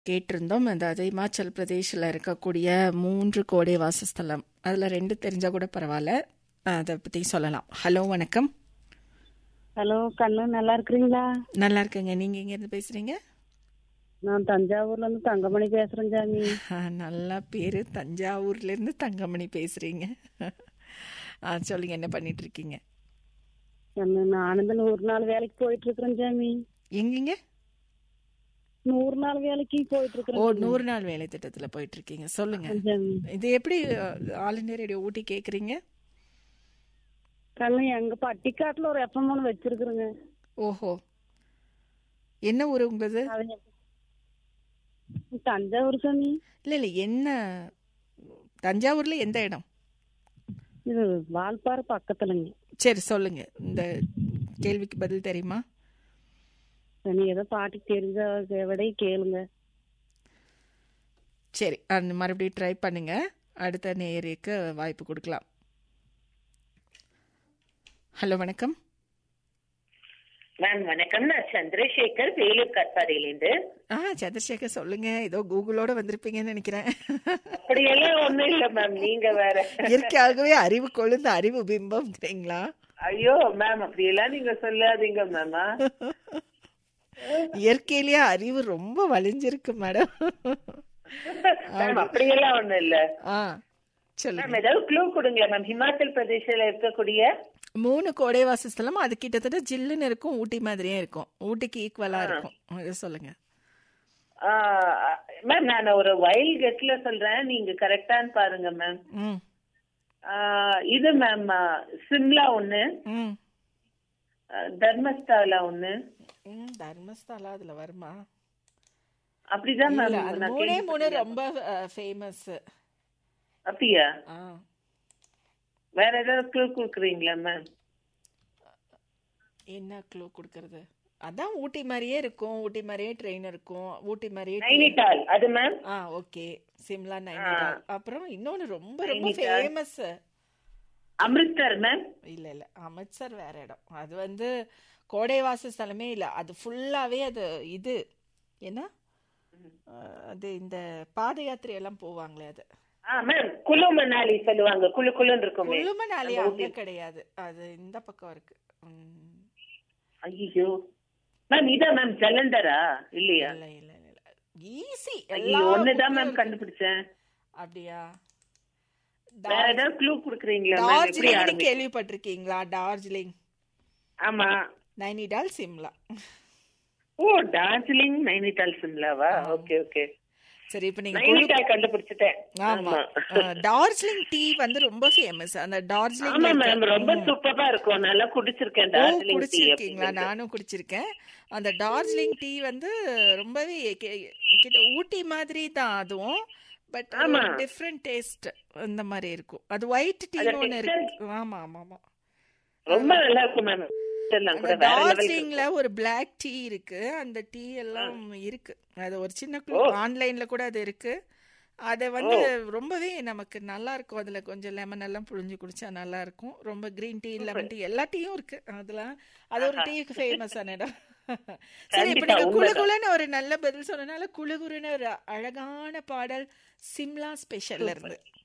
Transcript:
கேட்டிருந்தோம். அதாவது இமாச்சல் பிரதேஷில் இருக்கக்கூடிய 3 கோடை வாசஸ்தலம், அதில் 2 தெரிஞ்சால் கூட பரவாயில்ல, அதை பற்றி சொல்லலாம். ஹலோ, வணக்கம். ஹலோ கண்ணு, நல்லா இருக்கிறீங்களா? நல்லா இருக்குங்க. நீங்கள் எங்கேருந்து பேசுகிறீங்க? நான் தஞ்சாவூர்ல இருந்து தங்கமணி பேசுறேன் சாமி. நல்லா பேர், தஞ்சாவூர்லேருந்து தங்கமணி பேசுகிறீங்க. சொல்லுங்கள், என்ன பண்ணிட்டு இருக்கீங்க? நானும் இந்த 100 நாள் வேலைக்கு போயிட்டு இருக்கிறேன் சாமி. எங்கீங்க? 100 நாள் வேலைக்கு போயிட்டு ஓ, இருக்கிறேன் 100 நாள் வேலை திட்டத்தில் போயிட்டு இருக்கீங்க. சொல்லுங்க, சாமி. இது எப்படி ஆல் இந்தியா ரேடியோ ஊட்டி கேட்குறீங்க? கண்ணு, எங்க பட்டிக்காட்டுல ஒரு எஃப்எம் ஒன்று வச்சிருக்கிறேங்க. ஓஹோ, என்ன ஊர் உங்களது? தஞ்சாவூர் சாமி. இல்லை இல்லை, என்ன தஞ்சாவூரில் எந்த இடம்? இது வால்பாறை பக்கத்துலங்க. சரி, சொல்லுங்க. இந்த கேள்விக்கு பதில் தெரியுமா? நீ ஏதோ பாட்டி தெரிஞ்ச விட கேளுங்க. சரி, அந்த மறுபடியும் ட்ரை பண்ணுங்க. அடுத்த நேயருக்கு வாய்ப்பு கொடுக்கலாம். ஹலோ, வணக்கம். மேம் வணக்கம். நான் சந்திரசேகர், வேலூர் கட்பாடியிலிருந்து. சந்திரசேகர் சொல்லுங்க. ஏதோ கூகுளோட வந்திருப்பீங்கன்னு நினைக்கிறேன். அப்படியெல்லாம் ஒண்ணும் இல்ல மேம், நீங்க வேற. இயற்கையாகவே அறிவு கொழுந்த அறிவு பிம்பம்ங்கிறீங்களா? ஐயோ மேம், அப்படியெல்லாம் நீங்க சொல்லாதீங்க மேமா. இயற்கையிலேயே அறிவு ரொம்ப வலிஞ்சிருக்கு மேடம். அப்படியெல்லாம் ஒண்ணும் இல்ல. சொல்லுங்க, ஏதாவது க்ளூ கொடுங்களேன் மேம். ஹிமாச்சல் பிரதேசல இருக்கக்கூடிய 3 கோடை வாசஸ்தலம், அது கிட்டத்தட்ட ஜில்லுன்னு இருக்கும், ஊட்டி மாதிரியே இருக்கும், ஊட்டிக்கு ஈக்குவலா இருக்கும். அது சொல்லுங்க மேம். நான் ஒரு வைல்ட் கெஸ்ட்ல சொல்றேன், நீங்க கரெக்டான்னு பாருங்க மேம். இது மேம் சிம்லா ஒண்ணு, தர்மஸ்தாலா ஒண்ணு. தர்மஸ்தாலா அதுல வருமா? அப்படிதான் மேம். 3 ரொம்ப ஃபேமஸ். அப்படியா? வேற ஏதாவது க்ளூ கொடுக்குறீங்களா மேம்? என்ன க்ளூ கொடுக்கறது? அதான் ஊட்டி மாதிரியே இருக்கும், ஊட்டி மாதிரியே ட்ரெயின் இருக்கும், ஊட்டி மாதிரியே. நைனிடால் அது மேம். ஓகே, சிம்லா, நைனிடால். அப்புறம் இன்னொன்னு ரொம்ப ரொம்ப ஃபேமஸ், அமிர்தசர் மேம். இல்ல இல்ல, அமிர்தசர் வேற இடம். அது வந்து கோடைவாச ஸ்தலமே இல்ல, அது ஃபுல்லாவே அது இது என்ன, அது இந்த பாத யாத்திரை எல்லாம் போவாங்களே அது. மேம் குளு மணாலி சொல்லுவாங்க, குளு குளுன்னு இருக்கும். குளு மணாலி அங்க கிடையாது, அது இந்த பக்கம் இருக்கு. ஐயோ மேம், இதான் மேம் ஜலந்தரா இல்லையா? இல்ல இல்ல இல்ல, ஈஸி. ஒண்ணுதான் மேம் கண்டுபிடிச்சேன். அப்படியா? வேற ஏதாவது க்ளூ குடுக்குறீங்களா? டார்ஜிலிங் கேள்விப்பட்டிருக்கீங்களா? டார்ஜிலிங். ஆமா. நைனிடால், சிம்லா. ஓ, டார்ஜிலிங், நைனிடால், சிம்லாவா? Okay okay. சரி, இப்ப நீங்க நைனிடால் கண்டுபிடிச்சிட்டேன். ஆமா, டார்ஜிலிங் டீ வந்து ரொம்ப ஃபேமஸ். அந்த டார்ஜிலிங். ஆமா மேம், ரொம்ப சூப்பரா இருக்கும். நல்லா குடிச்சிருக்கேன் டார்ஜிலிங் டீ. குடிச்சிருக்கீங்களா? நானும் குடிச்சிருக்கேன். அந்த டார்ஜிலிங் டீ வந்து ரொம்பவே ஊட்டி மாதிரி தான் அதுவும், பட் டிஃபரண்ட் டேஸ்ட் அந்த மாதிரி இருக்கும். அது ஒயிட் டீ ஒன்னு இருக்கு. ஆமா ஆமா ஆமா, ரொம்ப நல்லா இருக்கும் மேம். டார்ஜிலிங்ல ஒரு பிளாக் டீ இருக்கு, அந்த டீ எல்லாம் இருக்கு. அது ஒரு சின்ன க்ளூ, ஆன்லைன்ல கூட அது இருக்கு. அத வந்து ரொம்பவே நமக்கு நல்லா இருக்கும். அதுல கொஞ்சம் லெமன் எல்லாம் புழிஞ்சு குடிச்சா நல்லா இருக்கும். ரொம்ப கிரீன் டீ, லெமன் டீ, எல்லா டீயும் இருக்கு அதுல. அது ஒரு டீக்கு ஃபேமஸ் ஆன இடம். சரி, இப்ப நீங்க குளுகுலுன்னு ஒரு நல்ல பதில் சொன்னனால குளுகுலுன்னு ஒரு அழகான பாடல் சிம்லா ஸ்பெஷல்ல இருந்து.